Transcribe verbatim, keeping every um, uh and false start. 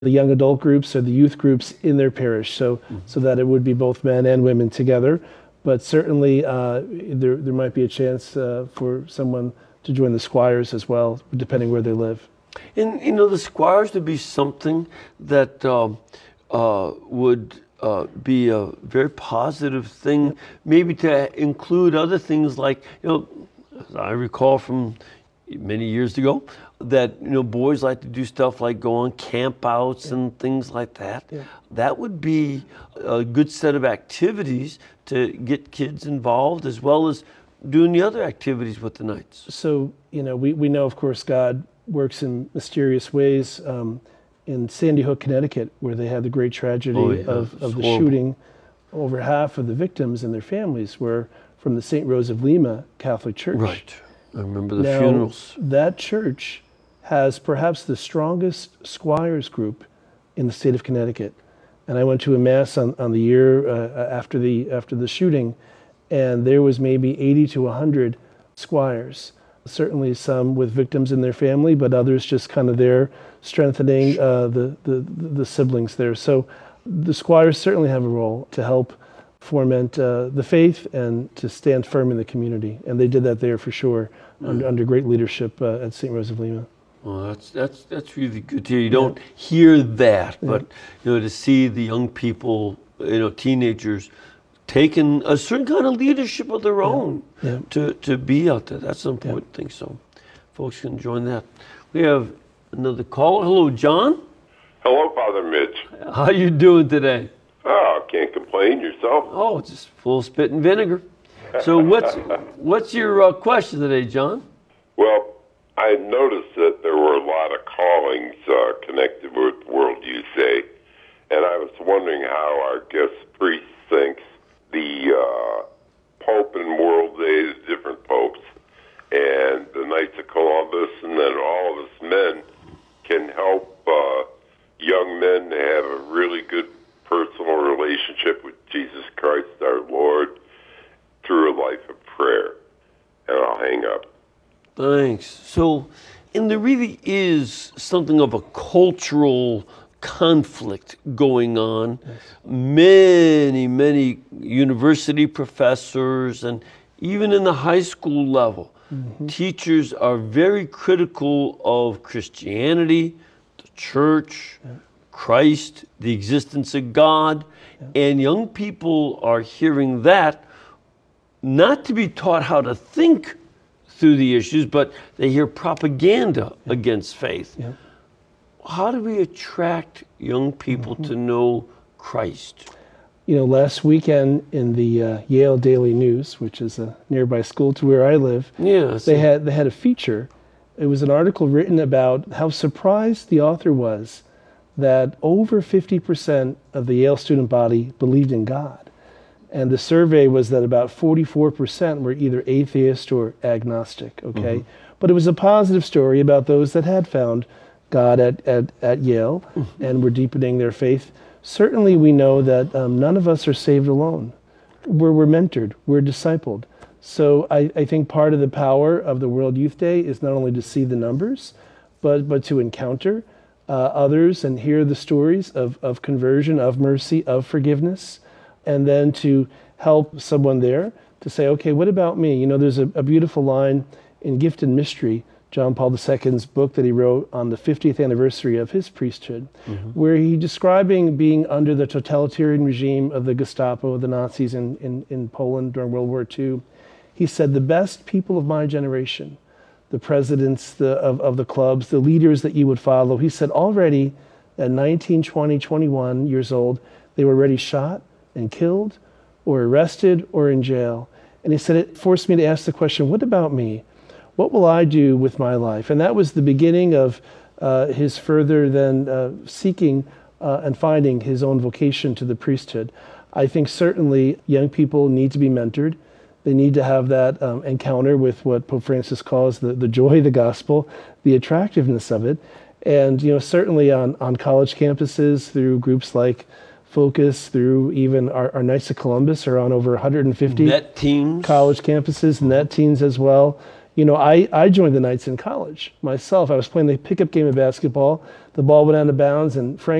the young adult groups or the youth groups in their parish, so mm-hmm. so that it would be both men and women together. But certainly uh, there there might be a chance uh, for someone to join the squires as well, depending where they live. And you know, the squires would be something that um, uh, would uh, be a very positive thing, yep. maybe to include other things like, you know, as I recall from many years ago, that, you know, boys like to do stuff like go on camp outs yeah. and things like that. Yeah. That would be a good set of activities to get kids involved, as well as doing the other activities with the Knights. So, you know, we, we know, of course, God works in mysterious ways. Um, in Sandy Hook, Connecticut, where they had the great tragedy oh, yeah. of, of the horrible. shooting, over half of the victims and their families were from the Saint Rose of Lima Catholic Church. Right. I remember the now, funerals. That church has perhaps the strongest squires group in the state of Connecticut. And I went to a mass on, on the year uh, after the after the shooting, and there was maybe eighty to one hundred squires. Certainly some with victims in their family, but others just kind of there strengthening uh, the, the, the siblings there. So the squires certainly have a role to help foment uh, the faith and to stand firm in the community. And they did that there for sure, mm. under, under great leadership uh, at Saint Rose of Lima. Well, that's that's that's really good to hear. You don't yeah. hear that, but yeah. you know, to see the young people, you know, teenagers, taking a certain kind of leadership of their own yeah. Yeah. to to be out there. That's an important yeah. thing. So, folks can join that. We have another caller. Hello, John. Hello, Father Mitch. How you doing today? Oh, can't complain. Yourself? Oh, just full of spit and vinegar. So, what's what's your uh, question today, John? Well, I noticed that there were a lot of callings uh, connected with World Youth Day, and I was wondering how our guest priest thinks the uh, Pope and World Day is different popes, and the Knights of Columbus, and then all of us men can help uh, young men to have a really good personal relationship with Jesus Christ our Lord through a life of prayer. And I'll hang up. Thanks. So, and there really is something of a cultural conflict going on. Yes. Many, many university professors, and even in the high school level, mm-hmm. teachers are very critical of Christianity, the church, yeah. Christ, the existence of God, yeah. and young people are hearing that not to be taught how to think through the issues, but they hear propaganda yeah. against faith. Yeah. How do we attract young people mm-hmm. to know Christ? You know, last weekend in the uh, Yale Daily News, which is a nearby school to where I live, yeah, they had they had a feature. It was an article written about how surprised the author was that over fifty percent of the Yale student body believed in God. And the survey was that about forty-four percent were either atheist or agnostic, okay? Mm-hmm. But it was a positive story about those that had found God at, at, at Yale mm-hmm. and were deepening their faith. Certainly we know that um, none of us are saved alone. We're, we're mentored, we're discipled. So I, I think part of the power of the World Youth Day is not only to see the numbers, but, but to encounter uh, others and hear the stories of, of conversion, of mercy, of forgiveness, and then to help someone there to say, okay, what about me? You know, there's a, a beautiful line in Gift and Mystery, John Paul the Second's book that he wrote on the fiftieth anniversary of his priesthood, mm-hmm. where he describing being under the totalitarian regime of the Gestapo, the Nazis in, in, in Poland during World War Two. He said, the best people of my generation, the presidents the, of, of the clubs, the leaders that you would follow, he said already at nineteen, twenty, twenty-one years old, they were already shot and killed or arrested or in jail. And he said, it forced me to ask the question, what about me? What will I do with my life? And that was the beginning of uh, his further then uh, seeking uh, and finding his own vocation to the priesthood. I think certainly young people need to be mentored. They need to have that um, encounter with what Pope Francis calls the, the joy of the gospel, the attractiveness of it. And, you know, certainly on, on college campuses through groups like Focus, through even our, our Knights of Columbus are on over one hundred fifty Net Teens. college campuses, Net Teens as well. You know, I, I joined the Knights in college myself. I was playing the pickup game of basketball. The ball went out of bounds, and Frank